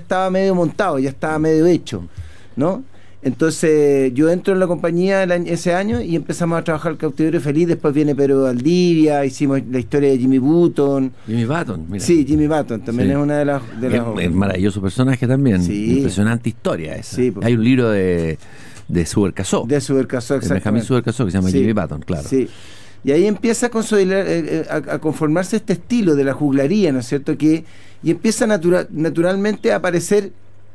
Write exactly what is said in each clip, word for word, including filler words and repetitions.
estaba medio montado, ya estaba medio hecho, ¿no? Entonces yo entro en la compañía el año, ese año y empezamos a trabajar El Cautiverio Feliz. Después viene Pedro Valdivia, hicimos la historia de Jimmy Button. Jimmy Button, mira. Sí, Jimmy Button también sí. es una de las, de las es, es maravilloso personaje también, sí. Impresionante historia esa. Sí, hay un libro de de Subercasó, de Subercasó, exactamente, Benjamín Subercasó, que se llama sí. Jimmy Button, claro. Sí. Y ahí empieza a consolidar, eh, a, a conformarse este estilo de la juglaría, ¿no es cierto? Que y empieza natura, naturalmente a aparecer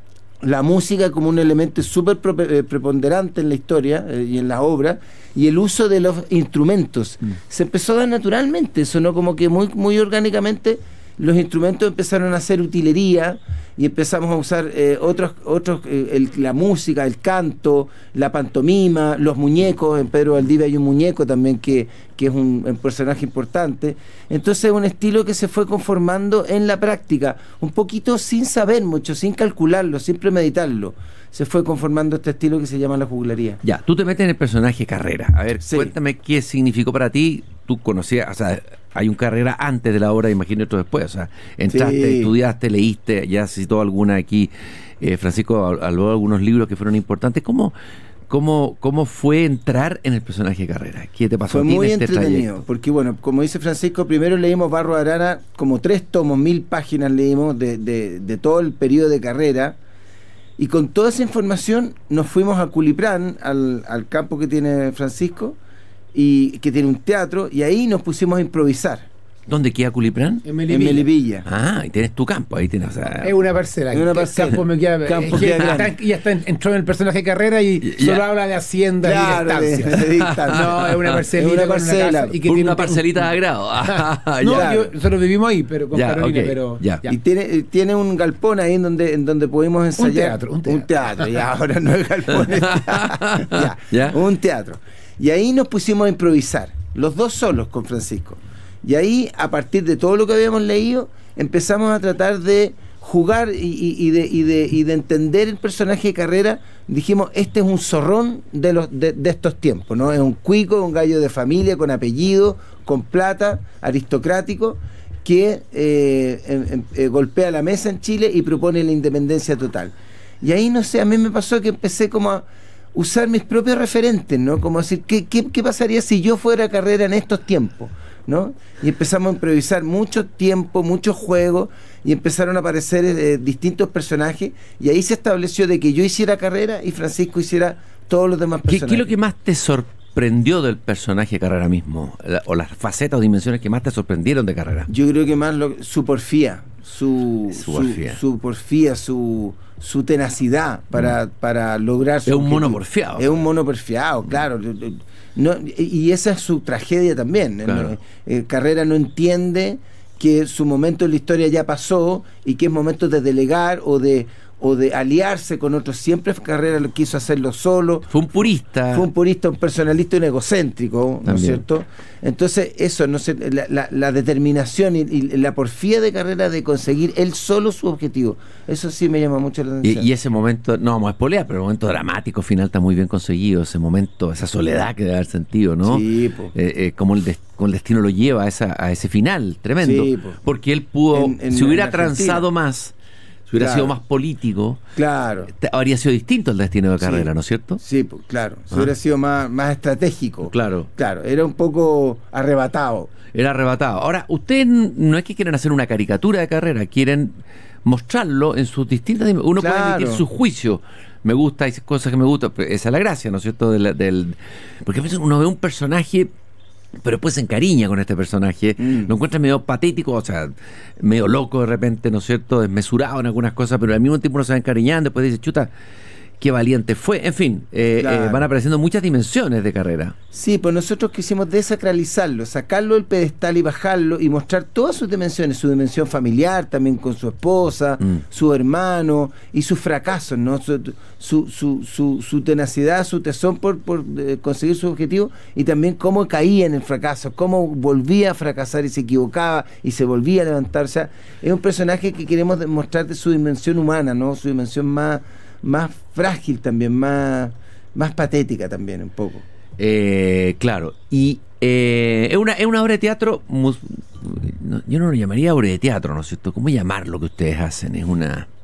la música como un elemento súper preponderante en la historia eh, y en la obra, y el uso de los instrumentos. Mm. Se empezó a dar naturalmente, sonó como que muy, muy orgánicamente. Los instrumentos empezaron a hacer utilería y empezamos a usar eh, otros, otros eh, el, la música, el canto, la pantomima, los muñecos. En Pedro Valdivia hay un muñeco también que, que es un, un personaje importante. Entonces es un estilo que se fue conformando en la práctica, un poquito sin saber mucho, sin calcularlo, sin premeditarlo. Se fue conformando este estilo que se llama la juglaría. Ya, tú te metes en el personaje Carrera. A ver, sí. Cuéntame qué significó para ti. Tú conocías, o sea, hay un Carrera antes de la obra, imagino otro después. O sea, entraste, sí. estudiaste, leíste, ya citó alguna aquí. Eh, Francisco habló de algunos libros que fueron importantes. ¿Cómo, cómo, cómo fue entrar en el personaje Carrera? ¿Qué te pasó fue a ti muy en este entretenido, trayecto? Porque bueno, como dice Francisco, primero leímos Barro de Arana, como tres tomos, mil páginas leímos de, de, de todo el periodo de Carrera. Y con toda esa información nos fuimos a Culiprán, al, al campo que tiene Francisco, y que tiene un teatro, y ahí nos pusimos a improvisar. ¿Dónde queda Culiprán? En Melipilla. En Melipilla. Ah, y tienes tu campo, ahí tienes. O sea, es una parcela. Es una parcela. Campo me queda, campo es queda que grande. Está, ya está, entró en el personaje Carrera y ya. solo habla de hacienda claro, y de distancia. De, de distancia. No, es una parcelita. Es una parcela. Una casa, y que por tiene una un, parcelita de agrado. no, ya. yo, nosotros vivimos ahí, pero con ya, Carolina, okay, pero ya. ya. Y tiene, tiene un galpón ahí en donde, en donde pudimos ensayar. Un teatro, un teatro. Un teatro, y ahora no es galpón, es ya, ¿Ya? un teatro. Y ahí nos pusimos a improvisar, los dos solos con Francisco. Y ahí, a partir de todo lo que habíamos leído, empezamos a tratar de jugar y, y, y, de, y, de, y de entender el personaje de Carrera. Dijimos, este es un zorrón de, los, de, de estos tiempos, ¿no? Es un cuico, un gallo de familia, con apellido, con plata, aristocrático, que eh, eh, eh, golpea la mesa en Chile y propone la independencia total. Y ahí, no sé, a mí me pasó que empecé como a usar mis propios referentes, ¿no? Como decir, ¿qué, qué, qué pasaría si yo fuera Carrera en estos tiempos? ¿No? Y empezamos a improvisar mucho tiempo, mucho juego, y empezaron a aparecer eh, distintos personajes, y ahí se estableció de que yo hiciera Carrera y Francisco hiciera todos los demás personajes. ¿Qué, qué es lo que más te sorprendió del personaje Carrera mismo? La, o las facetas o dimensiones que más te sorprendieron de Carrera. Yo creo que más lo, su porfía, su, su, su porfía. su porfía, su, su tenacidad para, mm. para lograr su Es un objetivo. mono porfiado. Es un mono porfiado, claro. No, y esa es su tragedia también. Claro. Eh, Carrera no entiende que su momento en la historia ya pasó y que es momento de delegar o de o de aliarse con otros. Siempre Carrera lo quiso hacerlo solo. Fue un purista. Fue un purista, un personalista y un egocéntrico, ¿no es cierto? Entonces, eso, no sé, la, la, la determinación y, y la porfía de Carrera de conseguir él solo su objetivo. Eso sí me llama mucho la atención. Y, y ese momento, no vamos a spoilear, pero el momento dramático final está muy bien conseguido. Ese momento, esa soledad que debe haber sentido, ¿no? Sí, po. Eh, eh, como el, de, como el destino lo lleva a, esa, a ese final tremendo. Sí, po. Porque él pudo, en, en, si hubiera en transado más, si hubiera claro. sido más político, claro. te, habría sido distinto el destino de Carrera, sí. ¿no es cierto? Sí, pues, claro. Si ah. hubiera sido más, más estratégico. Claro. Claro, era un poco arrebatado. Era arrebatado. Ahora, ustedes no es que quieran hacer una caricatura de Carrera, quieren mostrarlo en sus distintas dimensiones. Uno claro. puede emitir su juicio. Me gusta, hay cosas que me gustan. Esa es la gracia, ¿no es cierto? Del, del, porque a veces uno ve un personaje, pero después se encariña con este personaje, mm. lo encuentra medio patético, o sea, medio loco de repente, ¿no es cierto? Desmesurado en algunas cosas, pero al mismo tiempo uno se va encariñando, después dice, chuta, qué valiente fue. En fin, eh, claro. eh, van apareciendo muchas dimensiones de Carrera. Sí, pues nosotros quisimos desacralizarlo, sacarlo del pedestal y bajarlo y mostrar todas sus dimensiones, su dimensión familiar también con su esposa, mm. su hermano y sus fracasos, ¿no? Su, su, su, su, su tenacidad, su tesón por, por eh, conseguir su objetivo, y también cómo caía en el fracaso, cómo volvía a fracasar y se equivocaba y se volvía a levantar. O sea, es un personaje que queremos demostrar de su dimensión humana, ¿no? Su dimensión más más frágil también, más, más patética también un poco. Eh, claro, y eh, es, una, es una obra de teatro, mus, no, yo no lo llamaría obra de teatro, ¿no es cierto? ¿Cómo llamar lo que ustedes hacen? Es una...